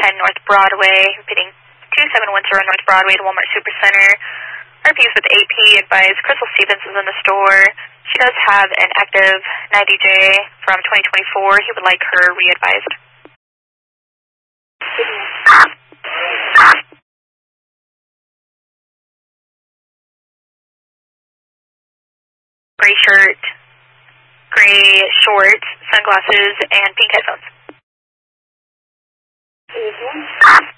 210 North Broadway, repeating 2710 North Broadway to Walmart Supercenter. RPs with AP, advise Crystal Stevens is in the store. She does have an active 90J from 2024. He would like her re-advised. Gray shirt, gray shorts, sunglasses, and pink headphones.